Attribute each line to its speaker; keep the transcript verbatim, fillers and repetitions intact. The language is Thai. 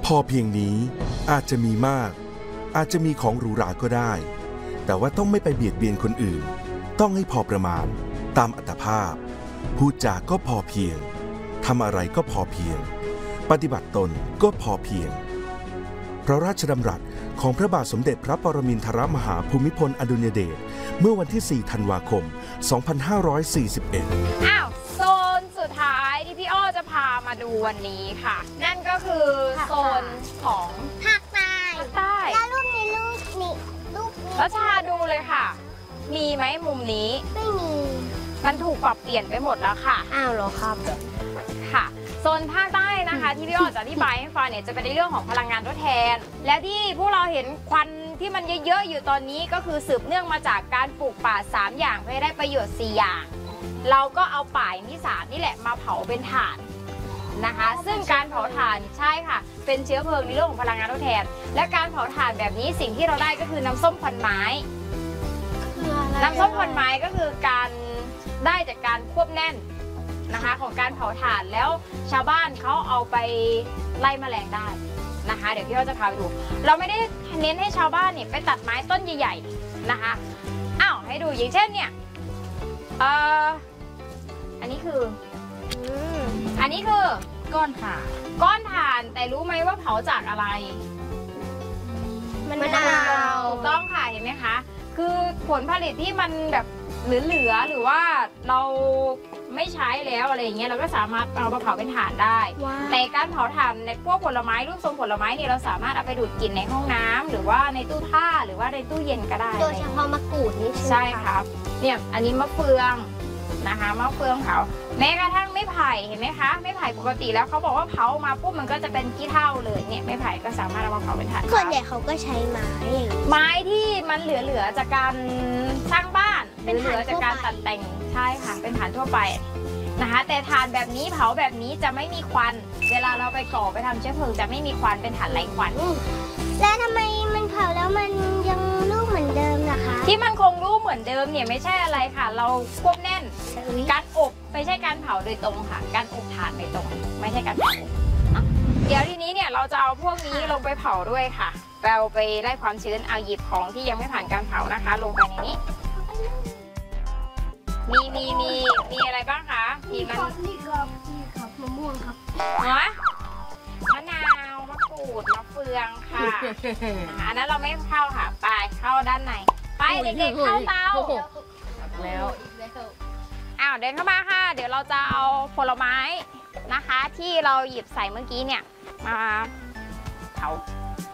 Speaker 1: พอเพียงนี้อาจจะมีมากอาจจะมีของหรูหราก็ได้แต่ว่าต้องไม่ไปเบียดเบียนคนอื่นต้องให้พอประมาณตามอัตภาพพูดจาก็พอเพียงทำอะไรก็พอเพียงปฏิบัติตนก็พอเพียงพระราชดำรัสของพระบาทสมเด็จพระปรมินทรมหาภูมิพลอดุลยเดชเมื่อวันที่สี่ธันวาคมสองพันห้าร้อยสี่สิบเอ็ด
Speaker 2: อ้าวโซนสุดท้ายที่พี่อ้อจะพามาดูวันนี้ค่ะนั่นก็คือโซนของ
Speaker 3: ภาคใต้
Speaker 2: ใต้
Speaker 3: แล้วรูปนี้รูปนี้รูปนี้
Speaker 2: แล้วชาดูเลยค่ะมีไหมมุมนี้
Speaker 3: ไม่มี
Speaker 2: มันถูกปรับเปลี่ยนไปหมดแล้วค่ะ
Speaker 3: อ้าวเหรอครับ
Speaker 2: ค่ะโซนภาคใต้นะคะที่พี่อ้อจะอธิบายให้ฟังเนี่ยจะเป็นในเรื่องของพลังงานทดแทนแล้วที่พวกเราเห็นควันที่มันเยอะๆอยู่ตอนนี้ก็คือสืบเนื่องมาจากการปลูกป่าสามอย่างเพื่อได้ประโยชน์สี่อย่างเราก็เอาป่าที่สามนี่แหละมาเผาเป็นถ่านนะคะซึ่งการเผาถ่านใช่ค่ะเป็นเชื้อเพลิงในเรื่องของพลังงานทดแทนและการเผาถ่านแบบนี้สิ่งที่เราได้ก็คือน้ำส้มควันไม้น้ำส้มควันไม้ก็คือการได้จากการควบแน่นนะคะของการเผาถ่านแล้วชาวบ้านเขาเอาไปไล่แมลงได้นะคะเดี๋ยวพี่อ้อจะพาไปดูเราไม่ได้เน้นให้ชาวบ้านเนี่ยไปตัดไม้ต้นใหญ่ๆนะคะอ้าวให้ดูอย่างเช่นเนี่ยเอ่ออันนี้คืออันนี้คือก้อนถ่านก้อนถ่านแต่รู้ไหมว่าเผาจากอะไร
Speaker 3: มะนาว
Speaker 2: ถูกต้องค่ะเห็นไหมคะคือผลผลิตที่มันแบบเหลือๆหรือว่าเราไม่ใช้แล้วอะไรอย่างเงี้ยเราก็สามารถเอามาเผาเป็นถ่านได้แต่การเผาถ่านในพวกผลไม้รูปทรงผลไม้เนี่ยเราสามารถเอาไปดูดกลิ่นในห้องน้ำหรือว่าในตู้ผ้าหรือว่าในตู้เย็นก็ได้
Speaker 3: โดยเฉพาะมะกรูดนี่
Speaker 2: ใช่ครับเนี่ยอันนี้มะเฟืองนะคะมะเฟืองเผาแม้กระทั่งไม้ไผ่เห็นไหมคะไม้ไผ่ปกติแล้วเขาบอกว่าเผามาปุ๊บมันก็จะเป็นขี้เถ้าเลยเนี่ยไม้ไผ่ก็สามารถเอามาเผาเป็นถ่าน
Speaker 3: ส่วนใหญ่เขาก็ใช้ไม้
Speaker 2: ไม้ที่มันเหลือๆจากการสร้างบ้านเป็นเหลือจากการตัดแต่งใช่ค่ะเป็นถ่านทั่วไปนะคะแต่ถ่านแบบนี้เผาแบบนี้จะไม่มีควันเวลาเราไปก่อไปทำเชื้อเพลิงจะไม่มีควันเป็นถ่านไร้ควัน
Speaker 3: แล้วทำไมมันเผาแล้วมันยังรูปเหมือนเดิมล่ะคะ
Speaker 2: ที่มันคงรูปเหมือนเดิมเนี่ยไม่ใช่อะไรค่ะเราควบแน่นการอบไม่ใช่การเผาโดยตรงค่ะการอบถ่านโดยตรงไม่ใช่การเผาเดี๋ยวทีนี้เนี่ยเราจะเอาพวกนี้ลงไปเผาด้วยค่ะเราไปไล่ความชื้นเอาหยิบของที่ยังไม่ผ่านการเผานะคะลงไปในนี้มีมีมีมีอะไรบ้างคะมีมัน
Speaker 3: นี่ครับนี่ครับมะม่วงครับ
Speaker 2: หัวมะนาวมะกรูดมะเฟืองค่ะอันนั้นเราไม่เข้าค่ะไปเข้าด้านในไปเด็กๆเข้าเตาแล้วอ้าวเดินเข้ามาค่ะเดี๋ยวเราจะเอาผลไม้นะคะที่เราหยิบใส่เมื่อกี้เนี่ยมาเผา